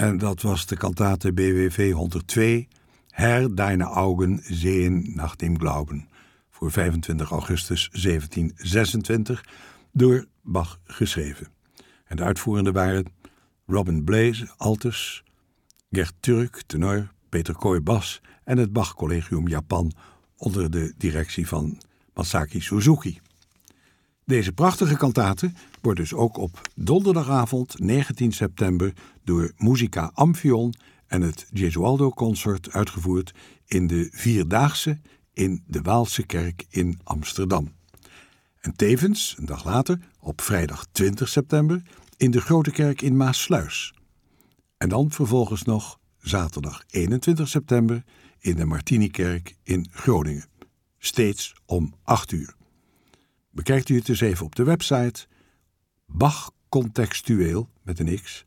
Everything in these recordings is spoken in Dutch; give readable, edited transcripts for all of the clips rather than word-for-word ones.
En dat was de kantate BWV 102, Herr, deine Augen sehen nach dem Glauben, voor 25 augustus 1726, door Bach geschreven. En de uitvoerenden waren Robin Blaze, altus, Gert Turk, tenor, Peter Kooi, bas en het Bach Collegium Japan onder de directie van Masaki Suzuki. Deze prachtige kantate wordt dus ook op donderdagavond 19 september door Musica Amphion en het Gesualdo Consort uitgevoerd in de Vierdaagse in de Waalse Kerk in Amsterdam. En tevens, een dag later, op vrijdag 20 september, in de Grote Kerk in Maassluis. En dan vervolgens nog zaterdag 21 september in de Martinikerk in Groningen. Steeds om 8 uur. Bekijkt u het dus even op de website Bach Contextueel met een x,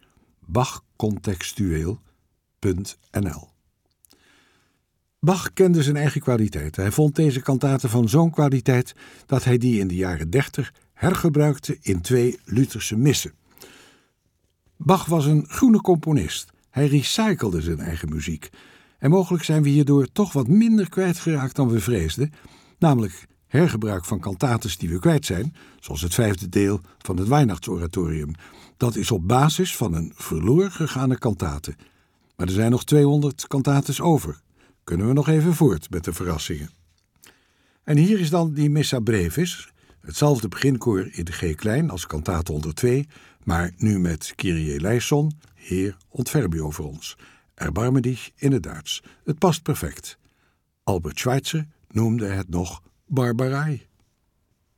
bachcontextueel.nl. Bach kende zijn eigen kwaliteit. Hij vond deze kantaten van zo'n kwaliteit dat hij die in de jaren 30 hergebruikte in 2 Lutherse missen. Bach was een groene componist. Hij recyclede zijn eigen muziek. En mogelijk zijn we hierdoor toch wat minder kwijtgeraakt dan we vreesden, namelijk hergebruik van kantates die we kwijt zijn, zoals het 5e deel van het Weihnachtsoratorium. Dat is op basis van een verloren gegane kantate. Maar er zijn nog 200 kantates over. Kunnen we nog even voort met de verrassingen. En hier is dan die Missa Brevis, hetzelfde beginkoor in de G-klein als kantate 102, maar nu met Kyrie eleison, Heer, ontferm u over ons. Erbarme dich in het Duits. Het past perfect. Albert Schweitzer noemde het nog Barbarei.